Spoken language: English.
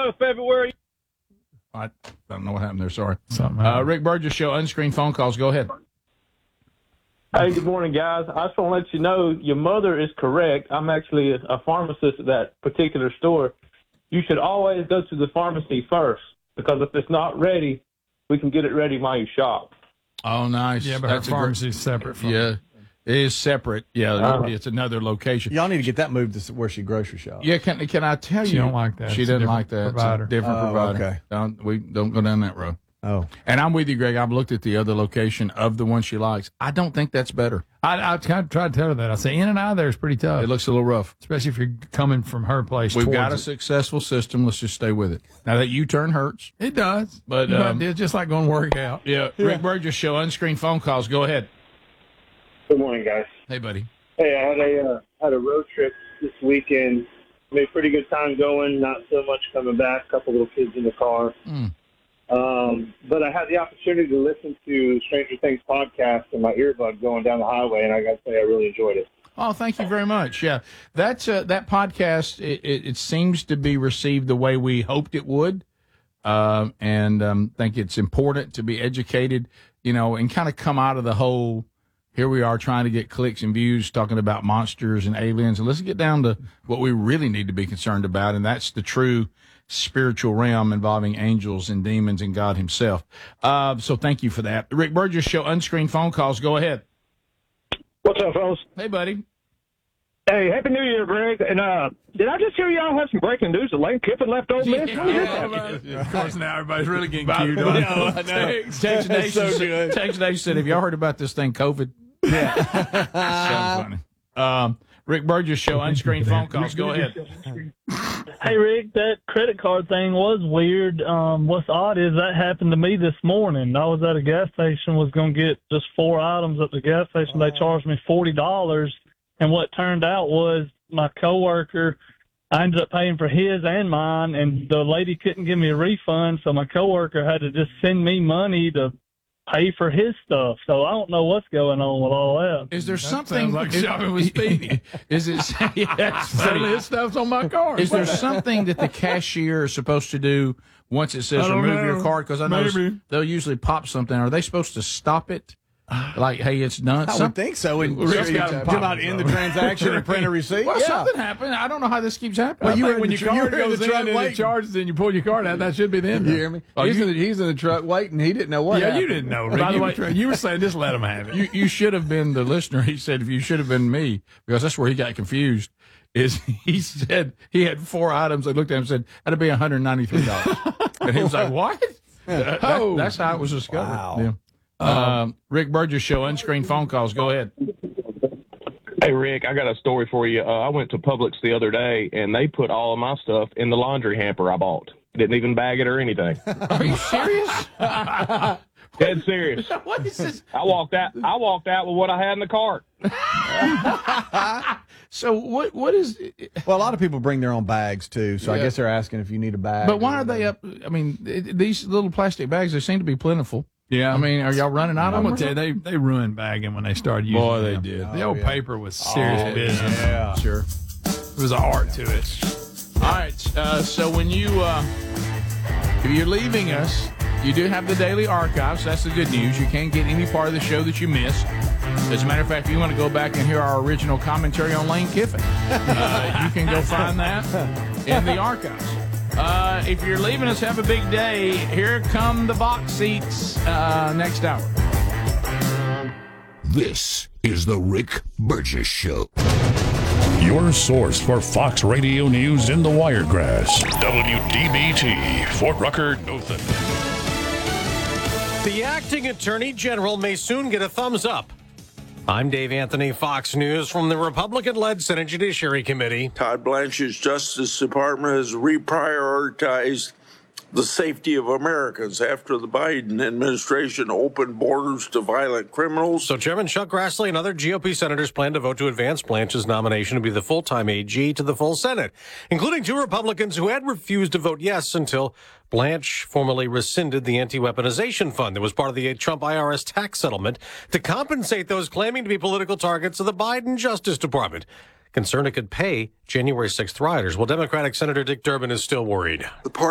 February. I don't know what happened there. Sorry. Something happened. Rick Burgess Show, unscreened phone calls. Go ahead. Hey, good morning, guys. I just want to let you know your mother is correct. I'm actually a pharmacist at that particular store. You should always go to the pharmacy first, because if it's not ready, we can get it ready while you shop. Oh, nice. Yeah, but That's her pharmacy is separate from Yeah, it is separate. Yeah, it's another location. Y'all need to get that moved to where she grocery shops. Yeah, can I tell you? She don't like that. She It's a doesn't different like that. provider. It's a different provider. Okay. We don't go down that road. Oh. And I'm with you, Greg. I've looked at the other location of the one she likes. I don't think that's better. I tried to tell her that. I say in and out of there is pretty tough, It looks a little rough. especially if you're coming from her place. We've towards got a it. successful system. Let's just stay with it. Now, that U-turn hurts. It does, But, it's just like going to work out. Yeah, Rick Burgess Show, unscreened phone calls. Go ahead. Good morning, guys. Hey, buddy. Hey, I had a road trip this weekend. Made a pretty good time going. Not so much coming back. A couple little kids in the car. But I had the opportunity to listen to Stranger Things podcast in my earbud going down the highway, and I got to say I really enjoyed it. Oh, thank you very much. Yeah, that's that podcast. It seems to be received the way we hoped it would, and think it's important to be educated, and kind of come out of the whole. Here we are trying to get clicks and views, talking about monsters and aliens, and let's get down to what we really need to be concerned about, and that's the true spiritual realm involving angels and demons and God Himself. So thank you for that. Rick Burgess Show, unscreened phone calls. Go ahead. What's up, fellas? Hey, buddy. Hey, Happy New Year, Greg. And did I just hear y'all have some breaking news that Lane Kiffin left Ole Miss? How did this happen? Of course, now everybody's really getting cute on Text Nation said, have y'all heard about this thing, COVID? Yeah. Sounds funny. Rick Burgess Show, unscreened phone calls. Go ahead. Hey, Rick, that credit card thing was weird. What's odd is that happened to me this morning. I was at a gas station, was going to get just 4 items at the gas station. They charged me $40. And what turned out was my coworker, I ended up paying for his and mine, and the lady couldn't give me a refund, so my coworker had to just send me money to pay for his stuff. So I don't know what's going on with all that. Is there something like shopping with Speedy. Is it? Suddenly his stuff's on my card. Is there something that the cashier is supposed to do once it says I don't remove know. your card? Because I know Maybe. they'll usually pop something. Are they supposed to stop it? Like, hey, it's done. I would think so. And Rick's you got them come popping, out in the though. transaction and print a receipt. Well, Yeah. something happened. I don't know how this keeps happening. Well, you were when in your the- you card were in the goes in truck and it waiting. charges and you pull your card out, that should be the end. You hear me? Oh, he's in the truck waiting. He didn't know what Yeah, happened. you didn't know, Rick. By the way, You were saying just let him have it. You should have been the listener. He said, if you should have been me, because that's where he got confused. Is he said he had 4 items. They looked at him and said, that'd be $193. And he was like, what? That's how it was discovered. Wow. Yeah. Rick Burgess Show, unscreened phone calls. Go ahead. Hey, Rick, I got a story for you. I went to Publix the other day, and they put all of my stuff in the laundry hamper I bought. Didn't even bag it or anything. Are you serious? Dead serious. What is this? I walked out with what I had in the cart. So what is? Well, a lot of people bring their own bags too, so I Yeah. guess they're asking if you need a bag. But why are they up? I mean, these little plastic bags, they seem to be plentiful. Yeah. I mean, are y'all running out I'm of going them? to tell you, they ruined bagging when they started using Boy, they them. did. The old yeah. paper was serious business. Yeah. Sure. It was an art to it. All right. So when if you're leaving us, you do have the daily archives. That's the good news. You can't get any part of the show that you missed. As a matter of fact, if you want to go back and hear our original commentary on Lane Kiffin, you can go find that in the archives. If you're leaving us, have a big day. Here come the box seats next hour. This is the Rick Burgess Show. Your source for Fox Radio News in the Wiregrass. WDBT, Fort Rucker, Dothan. The acting attorney general may soon get a thumbs up. I'm Dave Anthony, Fox News from the Republican-led Senate Judiciary Committee. Todd Blanche's Justice Department has reprioritized the safety of Americans after the Biden administration opened borders to violent criminals. So Chairman Chuck Grassley and other GOP senators plan to vote to advance Blanche's nomination to be the full-time AG to the full Senate, including 2 Republicans who had refused to vote yes until Blanche formally rescinded the anti-weaponization fund that was part of the Trump IRS tax settlement to compensate those claiming to be political targets of the Biden Justice Department. Concerned it could pay January 6th rioters. Well, Democratic Senator Dick Durbin is still worried. The